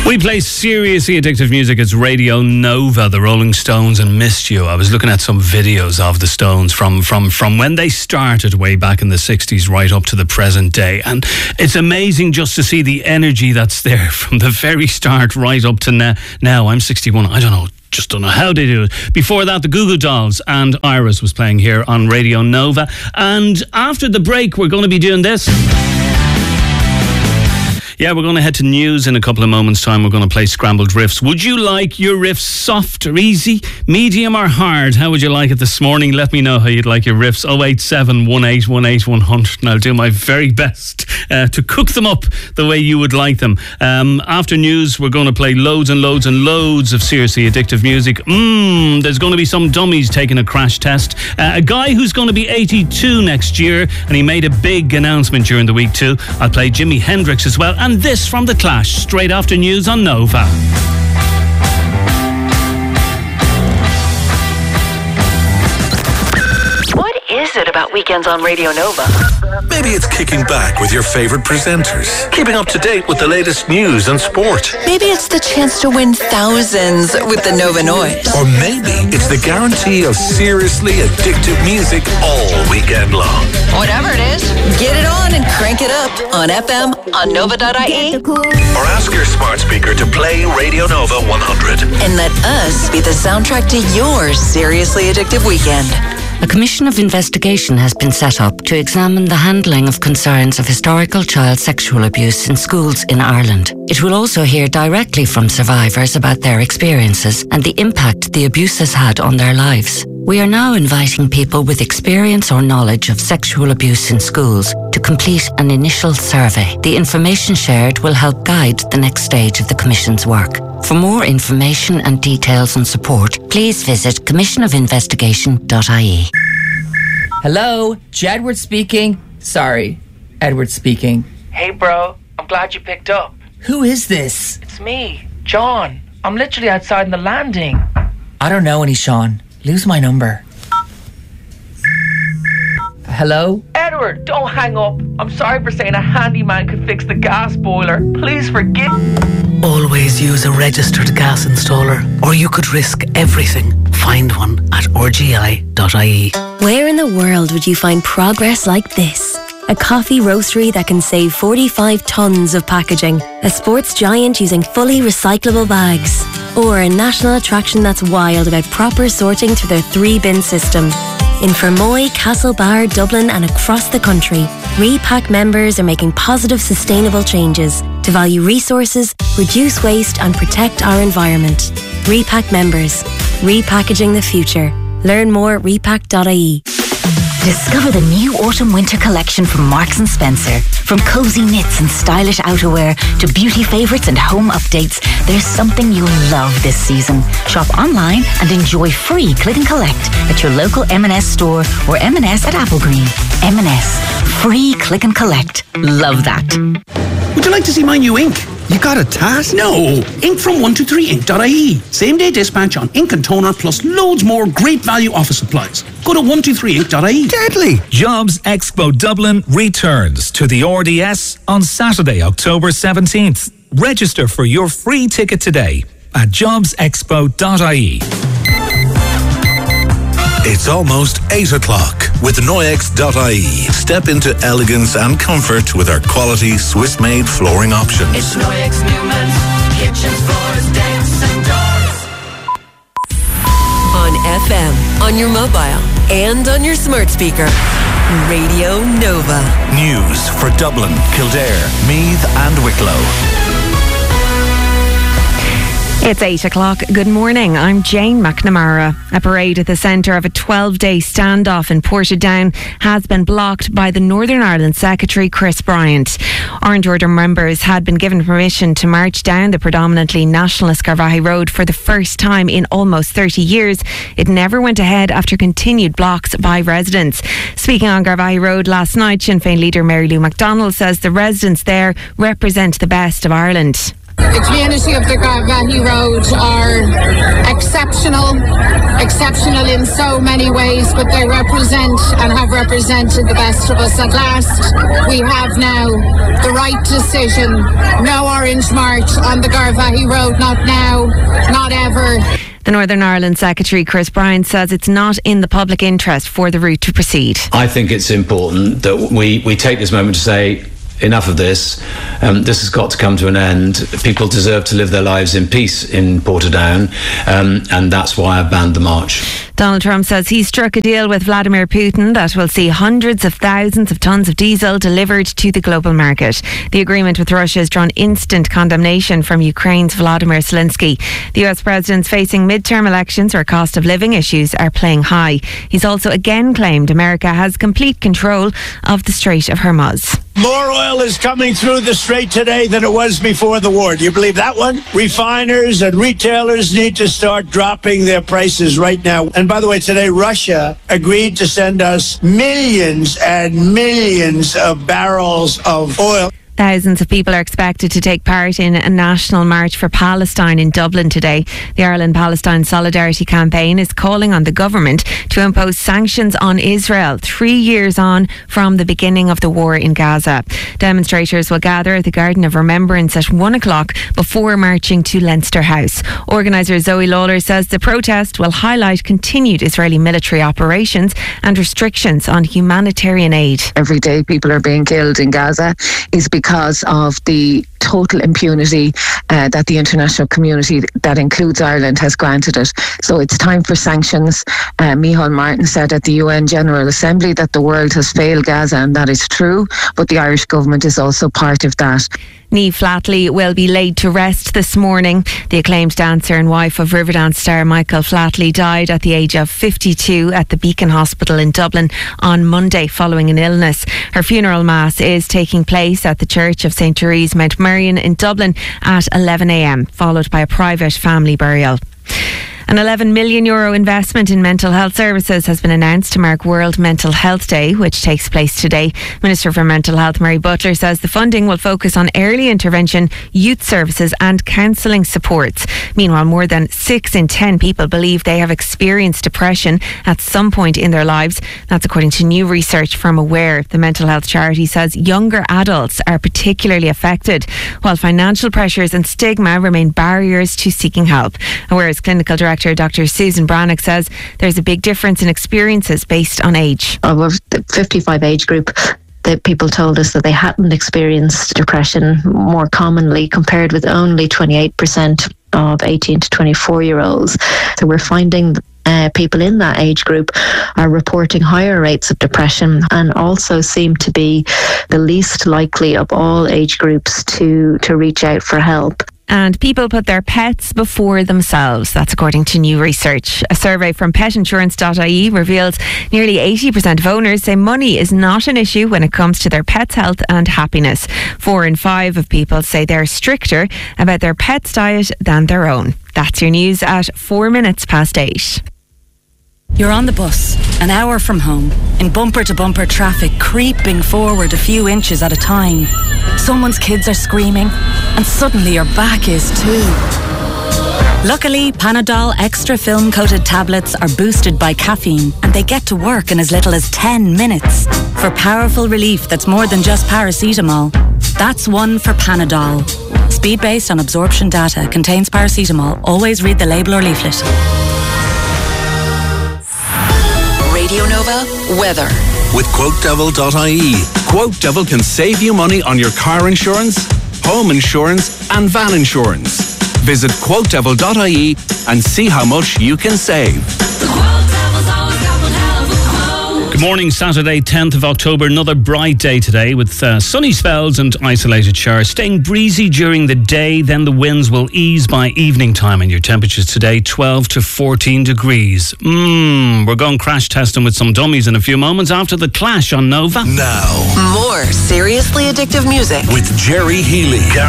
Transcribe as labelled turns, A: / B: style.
A: We play seriously addictive music. It's Radio Nova, the Rolling Stones, and Missed You. I was looking at some videos of the Stones from when they started way back in the 60s right up to the present day. And it's amazing just to see the energy that's there from the very start right up to now. I'm 61. I just don't know how they do it. Before that, the Goo Goo Dolls and Iris was playing here on Radio Nova. And after the break, we're going to be doing this. Yeah, we're going to head to news in a couple of moments' time. We're going to play Scrambled Riffs. Would you like your riffs soft or easy, medium or hard? How would you like it this morning? Let me know how you'd like your riffs. 087 1818 100, and I'll do my very best to cook them up the way you would like them. After news, we're going to play loads and loads and loads of seriously addictive music. There's going to be some dummies taking a crash test. A guy who's going to be 82 next year, and he made a big announcement during the week too. I'll play Jimi Hendrix as well. And this from The Clash, straight after news on Nova.
B: What is it about weekends on Radio Nova?
C: Maybe it's kicking back with your favourite presenters, keeping up to date with the latest news and sport.
D: Maybe it's the chance to win thousands with the Nova Noise.
C: Or maybe it's the guarantee of seriously addictive music all weekend long.
D: Whatever it is, get it on and crank it up on FM, on Nova.ie.
C: Or ask your smart speaker to play Radio Nova 100.
D: And let us be the soundtrack to your seriously addictive weekend.
E: A commission of investigation has been set up to examine the handling of concerns of historical child sexual abuse in schools in Ireland. It will also hear directly from survivors about their experiences and the impact the abuse has had on their lives. We are now inviting people with experience or knowledge of sexual abuse in schools to complete an initial survey. The information shared will help guide the next stage of the Commission's work. For more information and details and support, please visit commissionofinvestigation.ie.
F: Hello, Jedward speaking. Sorry, Edward speaking.
G: Hey bro, I'm glad you picked up.
F: Who is this?
G: It's me, John. I'm literally outside in the landing.
F: I don't know any Sean. Lose my number. Hello?
G: Edward, don't hang up. I'm sorry for saying a handyman could fix the gas boiler. Please forgive.
H: Always use a registered gas installer, or you could risk everything. Find one at rgi.ie.
I: Where in the world would you find progress like this? A coffee roastery that can save 45 tonnes of packaging. A sports giant using fully recyclable bags. Or a national attraction that's wild about proper sorting through their 3-bin system. In Fermoy, Castlebar, Dublin and across the country, Repack members are making positive, sustainable changes to value resources, reduce waste and protect our environment. Repack members. Repackaging the future. Learn more at repack.ie.
J: Discover the new autumn-winter collection from Marks & Spencer. From cosy knits and stylish outerwear to beauty favourites and home updates, there's something you'll love this season. Shop online and enjoy free click and collect at your local M&S store or M&S at Applegreen. M&S. Free click and collect. Love that.
K: Would you like to see my new ink? You got a task? No! Ink from 123ink.ie. Same day dispatch on ink and toner plus loads more great value office supplies. Go to 123ink.ie.
L: Deadly! Jobs Expo Dublin returns to the RDS on Saturday, October 17th. Register for your free ticket today at jobsexpo.ie.
C: It's almost 8 o'clock with Noyex.ie. Step into elegance and comfort with our quality Swiss-made flooring options.
M: It's Noyex Newman's kitchens, floors, decks and doors.
D: On FM, on your mobile, and on your smart speaker. Radio Nova.
C: News for Dublin, Kildare, Meath and Wicklow.
N: It's 8 o'clock. Good morning. I'm Jane McNamara. A parade at the centre of a 12-day standoff in Portadown has been blocked by the Northern Ireland Secretary, Chris Bryant. Orange Order members had been given permission to march down the predominantly nationalist Garvaghey Road for the first time in almost 30 years. It never went ahead after continued blocks by residents. Speaking on Garvaghey Road last night, Sinn Féin leader Mary Lou McDonald says the residents there represent the best of Ireland.
O: The community of the Garvaghey Road are exceptional in so many ways, but they represent and have represented the best of us. At last, we have now the right decision. No Orange March on the Garvaghey Road, not now, not ever.
N: The Northern Ireland Secretary Chris Bryant says it's not in the public interest for the route to proceed.
P: I think it's important that we take this moment to say, enough of this. This has got to come to an end. People deserve to live their lives in peace in Portadown, and that's why I've banned the march.
N: Donald Trump says he struck a deal with Vladimir Putin that will see hundreds of thousands of tons of diesel delivered to the global market. The agreement with Russia has drawn instant condemnation from Ukraine's Volodymyr Zelensky. The US president's facing midterm elections where cost of living issues are playing high. He's also again claimed America has complete control of the Strait of Hormuz.
Q: More oil is coming through the strait today than it was before the war. Do you believe that one? Refiners and retailers need to start dropping their prices right now. And by the way, today Russia agreed to send us millions and millions of barrels of oil.
N: Thousands of people are expected to take part in a national march for Palestine in Dublin today. The Ireland-Palestine Solidarity Campaign is calling on the government to impose sanctions on Israel 3 years on from the beginning of the war in Gaza. Demonstrators will gather at the Garden of Remembrance at 1 o'clock before marching to Leinster House. Organiser Zoe Lawler says the protest will highlight continued Israeli military operations and restrictions on humanitarian aid.
R: Every day people are being killed in Gaza is because of the total impunity that the international community, that includes Ireland, has granted it. So it's time for sanctions. Micheál Martin said at the UN General Assembly that the world has failed Gaza, and that is true, but the Irish government is also part of that.
N: Niamh Flatley will be laid to rest this morning. The acclaimed dancer and wife of Riverdance star Michael Flatley died at the age of 52 at the Beacon Hospital in Dublin on Monday following an illness. Her funeral mass is taking place at the Church of St. Therese, Mount Merrion in Dublin at 11 a.m, followed by a private family burial. An €11 million investment in mental health services has been announced to mark World Mental Health Day, which takes place today. Minister for Mental Health Mary Butler says the funding will focus on early intervention, youth services and counselling supports. Meanwhile, more than 6 in 10 people believe they have experienced depression at some point in their lives. That's according to new research from Aware. The mental health charity says younger adults are particularly affected, while financial pressures and stigma remain barriers to seeking help. Aware's clinical director Dr. Susan Brannock says there's a big difference in experiences based on age.
S: Of the 55 age group, the people told us that they hadn't experienced depression more commonly, compared with only 28% of 18 to 24-year-olds. So we're finding people in that age group are reporting higher rates of depression, and also seem to be the least likely of all age groups to reach out for help.
N: And people put their pets before themselves. That's according to new research. A survey from petinsurance.ie reveals nearly 80% of owners say money is not an issue when it comes to their pet's health and happiness. 4 in 5 of people say they're stricter about their pet's diet than their own. That's your news at 4 minutes past 8.
T: You're on the bus, an hour from home, in bumper-to-bumper traffic, creeping forward a few inches at a time. Someone's kids are screaming, and suddenly your back is too. Luckily, Panadol Extra film-coated tablets are boosted by caffeine, and they get to work in as little as 10 minutes. For powerful relief that's more than just paracetamol. That's one for Panadol. Speed based on absorption data, contains paracetamol. Always read the label or leaflet.
D: Radio Nova weather.
C: With QuoteDevil.ie. QuoteDevil can save you money on your car insurance, home insurance and van insurance. Visit QuoteDevil.ie and see how much you can save.
A: Good morning, Saturday 10th of October. Another bright day today with sunny spells and isolated showers. Staying breezy during the day, then the winds will ease by evening time, and your temperatures today 12 to 14 degrees. We're going crash testing with some dummies in a few moments after the Clash on Nova.
C: Now,
D: more seriously addictive music
C: with Jerry Healy.